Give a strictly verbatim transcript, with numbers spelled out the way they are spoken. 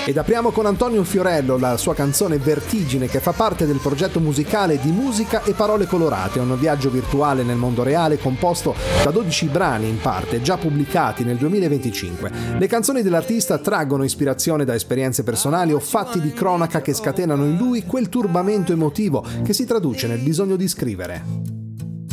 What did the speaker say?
Ed apriamo con Antonio Fiorello, la sua canzone Vertigine, che fa parte del progetto musicale di Musica e Parole Colorate, un viaggio virtuale nel mondo reale composto da dodici brani in parte, già pubblicati nel duemilaventicinque. Le canzoni dell'artista traggono ispirazione da esperienze personali o fatti di cronaca che scatenano in lui quel turbamento emotivo che si traduce nel bisogno di scrivere.